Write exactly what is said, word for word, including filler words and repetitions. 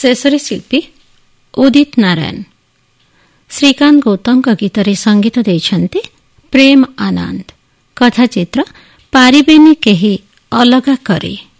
ଶେଷରେ ଶିଳ୍ପୀ ଉଦିତ ନାରାୟଣ। ଶ୍ରୀକାନ୍ତ ଗୌତମଙ୍କ ଗୀତରେ ସଙ୍ଗୀତ ଦେଇଛନ୍ତି ପ୍ରେମ ଆନନ୍ଦ। କଥାଚିତ୍ର ପାରିବେନି କେହି ଅଲଗା କରି।